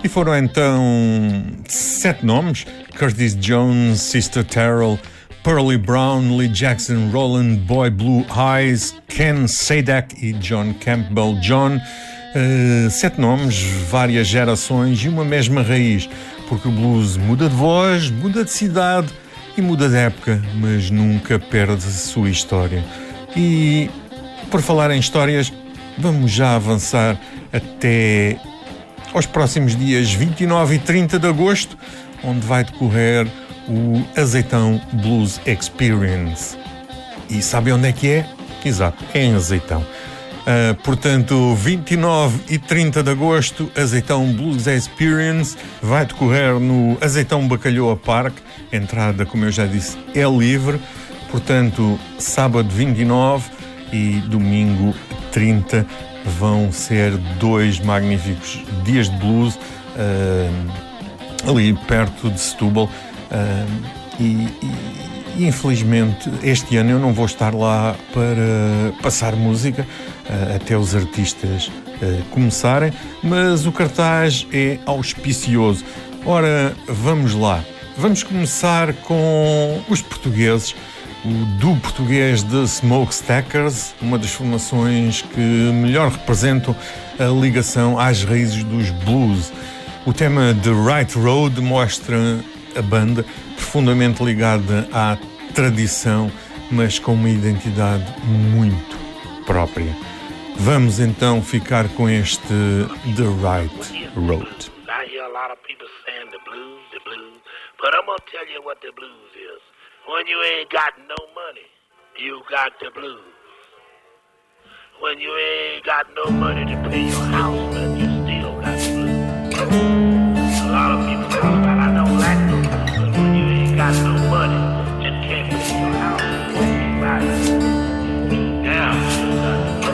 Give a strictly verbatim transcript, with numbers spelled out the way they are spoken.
foram então sete nomes: Curtis Jones, Sister Terrell, Pearlie Brown, Lee Jackson, Roland, Boy Blue Eyes, Ken Sadek e John Campbell John. Uh, sete nomes, várias gerações e uma mesma raiz, porque o blues muda de voz, muda de cidade e muda de época, mas nunca perde a sua história. E, por falar em histórias, vamos já avançar até aos próximos dias vinte e nove e trinta de agosto, onde vai decorrer o Azeitão Blues Experience. E sabe onde é que é? Exato, é em Azeitão. Uh, portanto, vinte e nove e trinta de agosto, Azeitão Blues Experience vai decorrer no Azeitão Bacalhoa Park. A entrada, como eu já disse, é livre. Portanto, sábado vinte e nove e domingo trinta vão ser dois magníficos dias de blues uh, ali perto de Setúbal. Uh, e, e, e infelizmente este ano eu não vou estar lá para passar música uh, até os artistas uh, começarem, mas o cartaz é auspicioso. Ora, vamos lá. Vamos começar com os portugueses, o duo português de Smokestackers, uma das formações que melhor representam a ligação às raízes dos blues. O tema The Right Road mostra a banda profundamente ligada à tradição, mas com uma identidade muito própria. Vamos então ficar com este The Right Road. I hear a lot of people saying the blues, the blues, but I'm gonna tell you what the blues is. When you ain't got no money, you got the blues. When you ain't got no money to pay your house,